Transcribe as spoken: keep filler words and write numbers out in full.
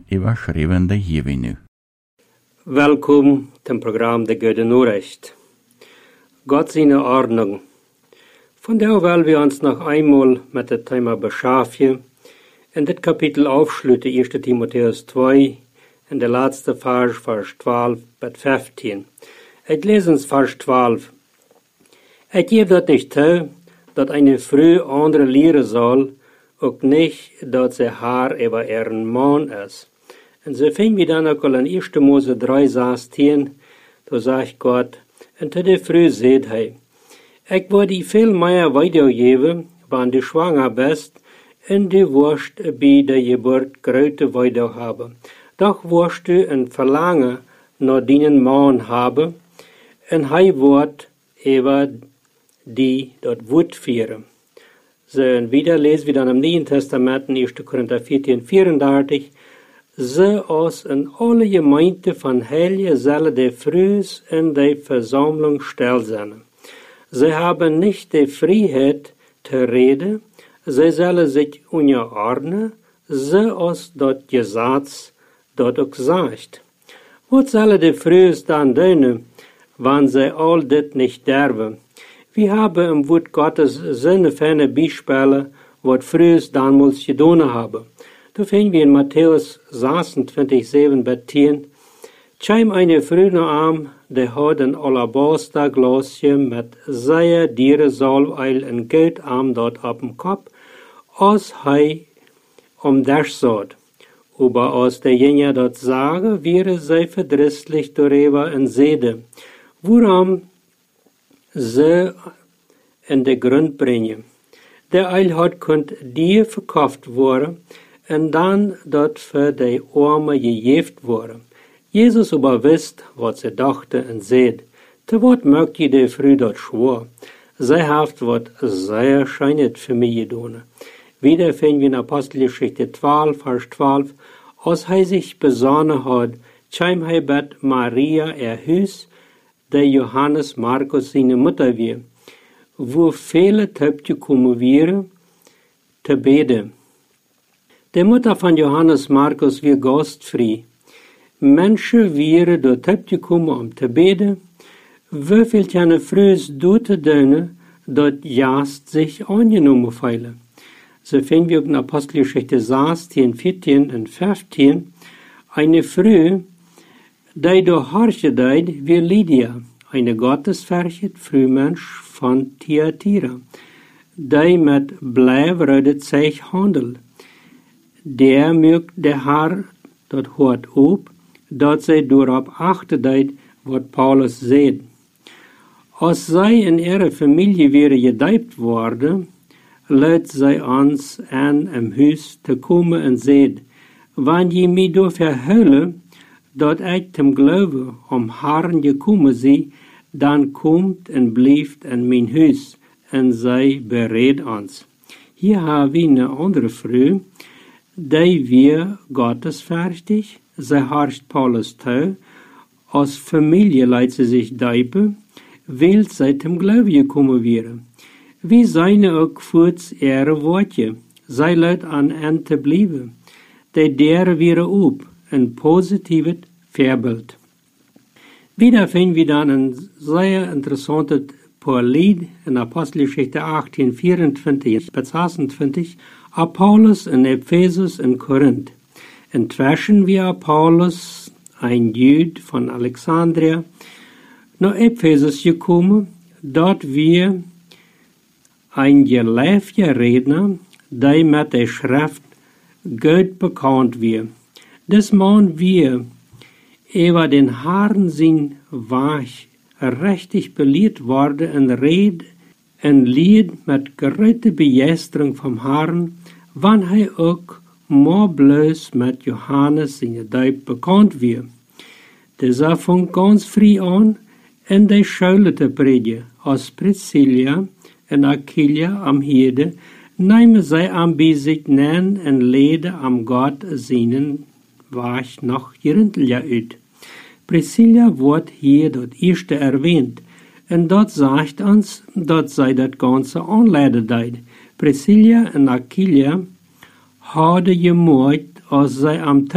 überschreven hier we nu. Welkom zum Programm De Goede Nachricht. Gott seine Ordnung. Von der wollen wir uns noch einmal mit dem Thema beschäftigen. In dit Kapitel aufschließen, erster Timotheus zwei, in der letzte Vers, Vers zwölf bis fünfzehn. Ich lese uns Vers zwölf. Ich gebe das nicht zu, dass eine Frau andere lehren soll, auch nicht, dass sie Haar über ihren Mann ist. Und so finden wir dann auch in erster Mose drei sechzehn, da sagt Gott, und zu der Frau seht er, ich würde dir viel mehr weitergeben, wenn du schwanger bist, und du wirst bei der Geburt Gröte weiter haben. Doch wirst du ein Verlangen nach deinen Mann haben, und er wird über die dort Wut führen. So, und wieder lesen wir dann im Neuen Testament, in erster Korinther vierzehn, vierunddreißig, so als in alle Gemeinden von Heilige sollen die Frühs in der Versammlung still sein. Sie haben nicht die Freiheit zu reden, sie sollen sich unterordnen, so als das Gesetz dort auch sagt. Was sollen die Frühs dann tun, wenn sie all das nicht dürfen? Wir haben im Wort Gottes Sinne viele Beispiele, was Frühs damals getan haben. Da finden wir in Matthäus sechsundzwanzig, sieben bis zehn, Scheim eine frühe Arm, der hat ein Alabasterglasje mit sehr diere Salbeil und Geldarm dort auf dem Kopf, als hei um das sagt. Aber als derjenige dort sage, wäre sie verdrießlich darüber und sehde, woran sie in den Grund bringen. Der Eil hat könnt dir verkauft worden und dann dort für die Arme gejeft worden. Jesus aber wisst, was sie dachte und seht. Te wat mögt ihr die früh dort schwor. Sie haft wat sehr scheinet für mich gedoene. Wieder finden wir in Apostelgeschichte zwölf, Vers zwölf, als er sich besonnen hat, scheim er bet Maria ihr Hüs, der Johannes Markus seine Mutter wir, wo viele Töpfe kommen wären, zu beten. Die Mutter von Johannes Markus wir gastfrei. Menschen wären dort Töpfe kommen, um zu beten. Wie viel keine frühes dort tun, dort jast sich angenommen feilen. So finden wir in Apostelgeschichte sechzehn, vierzehn und fünfzehn eine Frau, die durch Horche deit, wie Lydia, eine gottesfürchtige Frühmensch von Thyatira, die mit Bleiwröde Zeich handelt. Der mögt der Herr dort hört ob, dort sie darauf achte deit, was Paulus seht. Als sie in ihre Familie wäre gedeibt worden, lädt sie uns an, im Haus zu kommen und seht, wenn je mich dafür hölle, dort ich zum Glauben um Herrn gekommen sie, dann kommt und bleibt in mein Haus, und sie berät uns. Hier haben wir eine andere Frau, die wir gottesfürchtig, sie herrscht Paulus zu, als Familie leidt sie sich deipe, weil sie zum Glauben gekommen wäre. Wie seine auch kurz ihre Worte, sie leidt an Ente blieben, die der wäre ob, ein positives Vorbild. Wieder finden wir dann ein sehr interessantes Lied in Apostelgeschichte achtzehn, vierundzwanzig bis sechsundzwanzig, Paulus in Ephesus in Korinth. Inzwischen war Paulus, ein Jude von Alexandria, nach Ephesus gekommen. Dort wir ein gelehrter Redner, der mit der Schrift gut bekannt wird. Das Mann wir über den Haaren sein Wach richtig belehrt worden und red ein Lied mit großer Begeisterung vom Herrn, wann er auch more bloß mit Johannes seine Deib bekannt wird. Dieser fängt ganz früh an, in der Schule zu predigen, als Priscilla und Aquila am Herde, nehmen sie am Besitz nennen und leden am Gott seinen Wach noch Jerindlia ut. Priscilla wird hier dort erste erwähnt, und dort sagt uns, dort sei das Ganze anleiden deit. Priscilla und Aquila hadden gemoeid als zij am